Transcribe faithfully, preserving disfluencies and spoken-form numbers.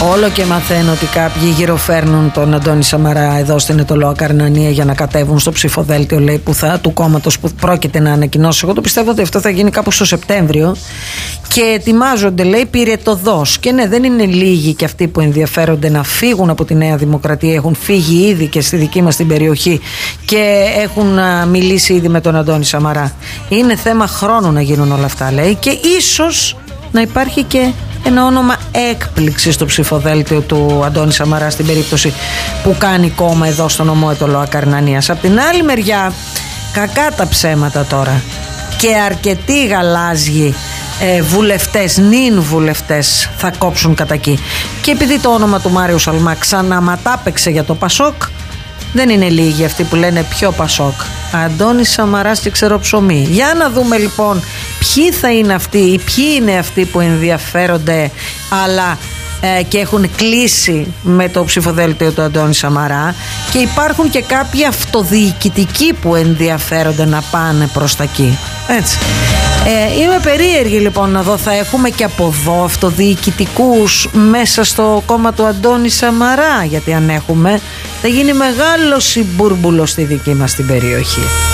Όλο και μαθαίνω ότι κάποιοι γυροφέρνουν τον Αντώνη Σαμαρά εδώ στην Ετωλό Καρνανία για να κατέβουν στο ψηφοδέλτιο, λέει, που θα, του κόμματος που πρόκειται να ανακοινώσει. Εγώ το πιστεύω ότι αυτό θα γίνει κάπου στο Σεπτέμβριο και ετοιμάζονται, λέει, πυρετοδός. Και ναι, δεν είναι λίγοι και αυτοί που ενδιαφέρονται να φύγουν από τη Νέα Δημοκρατία. Έχουν φύγει ήδη και στη δική μας την περιοχή και έχουν α, μιλήσει ήδη με τον Αντώνη Σαμαρά. Είναι θέμα χρόνου να γίνουν όλα αυτά, λέει, και ίσως να υπάρχει και ένα όνομα έκπληξη στο ψηφοδέλτιο του Αντώνη Σαμαρά στην περίπτωση που κάνει κόμμα εδώ στο νομό Ετωλό Ακαρνανίας. Απ' την άλλη μεριά, κακά τα ψέματα τώρα, και αρκετοί γαλάζιοι ε, βουλευτές, νυν βουλευτές θα κόψουν κατά εκεί. Και επειδή το όνομα του Μάριου Σαλμά ξαναματάπαιξε για το Πασόκ, δεν είναι λίγοι αυτοί που λένε ποιο Πασόκ, Αντώνη Σαμαράς και ξερόψωμί. Για να δούμε λοιπόν ποιοι θα είναι αυτοί ή ποιοι είναι αυτοί που ενδιαφέρονται αλλά ε, και έχουν κλείσει με το ψηφοδέλτιο του Αντώνη Σαμαρά, και υπάρχουν και κάποιοι αυτοδιοικητικοί που ενδιαφέρονται να πάνε προς τα εκεί. Έτσι. Ε, είμαι περίεργη λοιπόν να δω, θα έχουμε και από εδώ αυτοδιοικητικούς μέσα στο κόμμα του Αντώνη Σαμαρά, γιατί αν έχουμε θα γίνει μεγάλο συμπούρμπουλο στη δική μας την περιοχή.